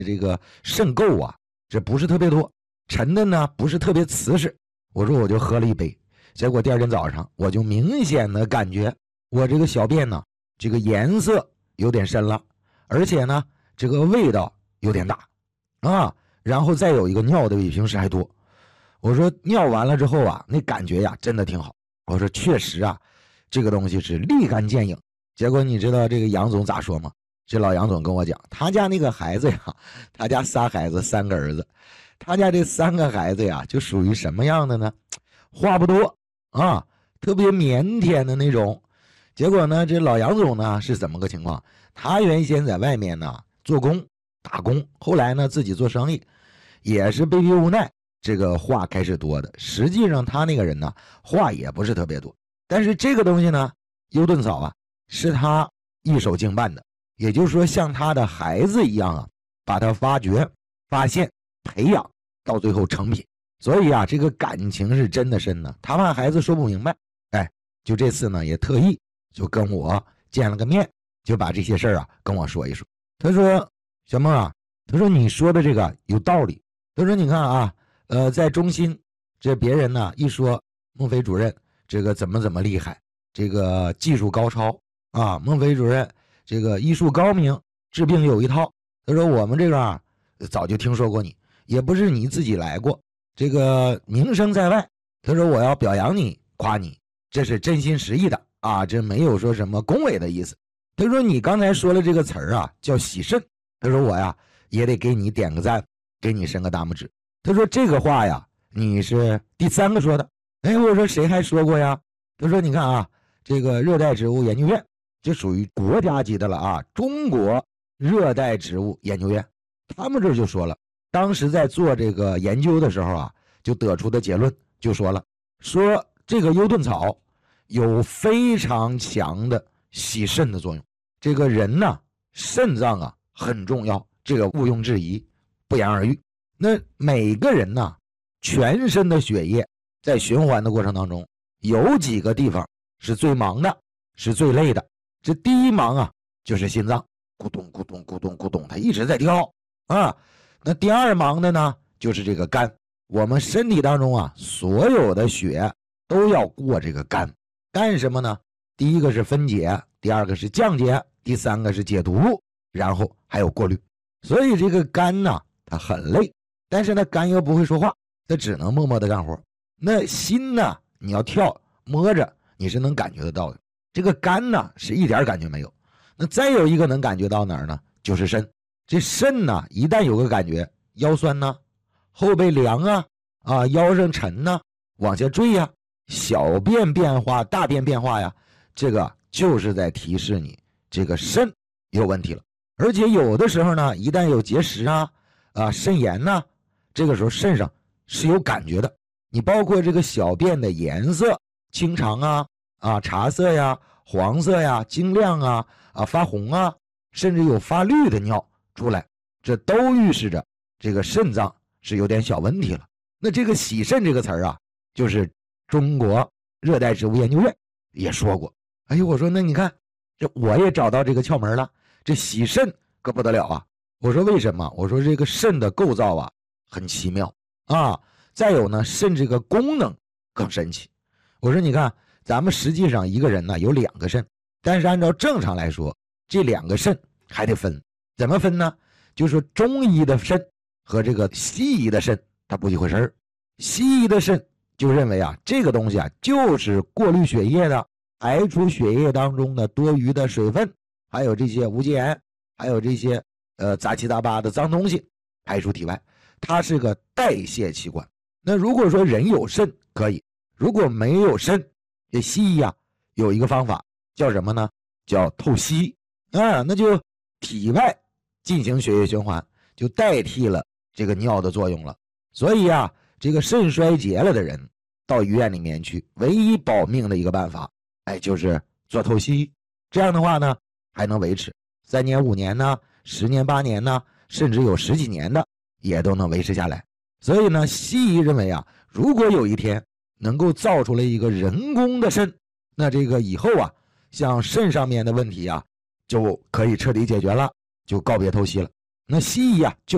这个肾垢啊，这不是特别多，沉的呢不是特别瓷实。我说我就喝了一杯，结果第二天早上我就明显的感觉我这个小便呢，这个颜色有点深了，而且呢这个味道有点大啊，然后再有一个尿的比平时还多。我说尿完了之后啊，那感觉呀真的挺好。我说确实啊，这个东西是立竿见影。结果你知道这个杨总咋说吗？这老杨总跟我讲，他家那个孩子呀，他家仨孩子，3个儿子，他家这3个孩子呀，就属于什么样的呢？话不多啊，特别腼腆的那种。结果呢，这老杨总呢是怎么个情况？他原先在外面呢做工打工，后来呢自己做生意，也是被逼无奈，这个话开始多的。实际上他那个人呢，话也不是特别多，但是这个东西呢，优顿草啊，是他一手经办的，也就是说像他的孩子一样啊，把他发掘、发现、培养到最后成品。所以啊，这个感情是真的深呢。他怕孩子说不明白，就这次呢也特意就跟我见了个面，就把这些事儿啊跟我说一说。他说：“小孟啊，他说你说的这个有道理。他说你看啊，在中心这别人呢一说孟非主任这个怎么厉害，这个技术高超啊，孟非主任这个医术高明，治病有一套。他说我们这个啊早就听说过你，也不是你自己来过，这个名声在外。他说我要表扬你，夸你，这是真心实意的啊，这没有说什么恭维的意思。他说你刚才说了这个词儿啊，叫洗肾。他说我呀也得给你点个赞，给你伸个大拇指。他说这个话呀，你是第3个说的。我说谁还说过呀？他说你看啊，这个热带植物研究院，这属于国家级的了啊，中国热带植物研究院，他们这就说了，当时在做这个研究的时候啊，就得出的结论就说了，说这个优顿草有非常强的洗肾的作用。这个人呢，肾脏啊很重要，这个毋庸置疑，不言而喻。那每个人呢，全身的血液在循环的过程当中，有几个地方是最忙的，是最累的。这第一忙啊，就是心脏，咕咚咕咚咕咚咕咚，它一直在跳啊。那第二忙的呢，就是这个肝。我们身体当中啊，所有的血都要过这个肝，干什么呢？第一个是分解，第二个是降解，第3个是解毒，然后还有过滤。所以这个肝呢，它很累，但是呢，肝又不会说话，它只能默默的干活。那心呢，你要跳摸着，你是能感觉得到的。这个肝呢，是一点感觉没有。那再有一个能感觉到哪儿呢？就是肾。这肾呢，一旦有个感觉，腰酸呢，后背凉啊，腰上沉呢，往下坠呀，小便变化、大便变化呀，这个就是在提示你这个肾有问题了。而且有的时候呢，一旦有结石肾炎呢，这个时候肾上是有感觉的。你包括这个小便的颜色，清长茶色呀、黄色呀、晶亮发红甚至有发绿的尿出来，这都预示着这个肾脏是有点小问题了。那这个洗肾这个词儿啊，就是中国热带植物研究院也说过。我说那你看，这我也找到这个窍门了，这洗肾可不得了啊。我说为什么？我说这个肾的构造啊很奇妙啊，再有呢，肾这个功能更神奇。我说你看，咱们实际上一个人呢有2个肾，但是按照正常来说，这2个肾还得分。怎么分呢？就是说中医的肾和这个西医的肾它不一回事儿。西医的肾就认为啊，这个东西啊就是过滤血液的，排出血液当中的多余的水分，还有这些无机盐，还有这些杂七杂八的脏东西排出体外，它是个代谢器官。那如果说人有肾可以，如果没有肾，这西医有一个方法叫什么呢？叫透析那就体外进行血液循环，就代替了这个尿的作用了。所以这个肾衰竭了的人到医院里面去，唯一保命的一个办法就是做透析。这样的话呢，还能维持3年5年呢，10年8年呢，甚至有10几年的也都能维持下来。所以呢，西医认为如果有一天能够造出来一个人工的肾，那这个以后像肾上面的问题就可以彻底解决了，就告别透析了。那西医就